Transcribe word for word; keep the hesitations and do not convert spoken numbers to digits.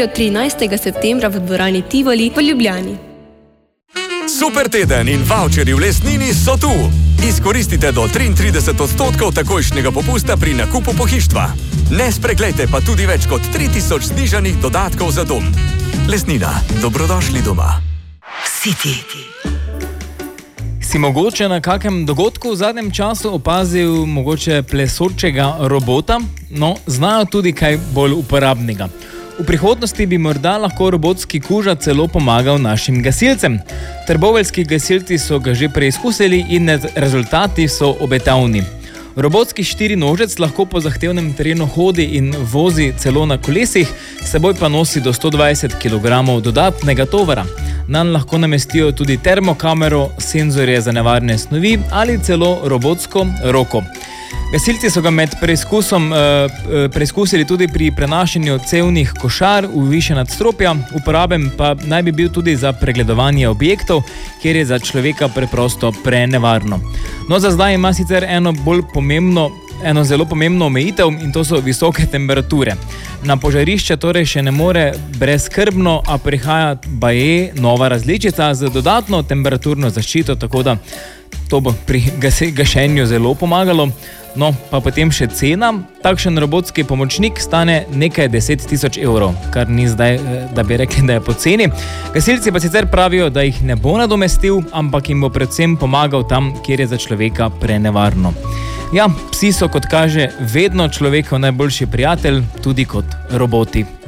nedeljo trinajstega septembra v dvorani Tivoli v Ljubljani. Super teden in voucherji v Lesnini so tu. Izkoristite do triintrideset odstotkov takojšnjega popusta pri nakupu pohištva. Ne spreglejte pa tudi več kot tri tisoč znižanih dodatkov za dom. Lesnina, dobrodošli doma. City. Si mogoče na kakem dogodku v zadnjem času opazil mogoče plesočega robota? No, znajo tudi kaj bolj uporabnega. V prihodnosti bi morda lahko robotski kuža celo pomagal našim gasilcem. Trboveljski gasilci so ga že preizkusili in rezultati so obetavni. Robotski štirinožec lahko po zahtevnem terenu hodi in vozi celo na kolesih, s seboj pa nosi do sto dvajset kilogramov dodatnega tovora. Nanj lahko namestijo tudi termokamero, senzorje za nevarne snovi ali celo robotsko roko. Gasilci so ga med preizkusom eh, preizkusili tudi pri prenašanju cevnih košar v više nadstropja, uporaben pa naj bi bil tudi za pregledovanje objektov, kjer je za človeka preprosto prenevarno. No, za zdaj ima sicer eno bolj pomembno, eno zelo pomembno omejitev in to so visoke temperature. Na požarišče torej še ne more brezskrbno, a prihaja baje nova različica z dodatno temperaturno zaščito, tako da to bo pri gašenju zelo pomagalo. No, pa potem še cena. Takšen robotski pomočnik stane nekaj deset tisoč evrov, kar ni zdaj, da bi rekli, da je poceni. Gasilci pa sicer pravijo, da jih ne bo nadomestil, ampak jim bo predvsem pomagal tam, kjer je za človeka prenevarno. Ja, psi so, kot kaže, vedno človekov najboljši prijatelj, tudi kot roboti.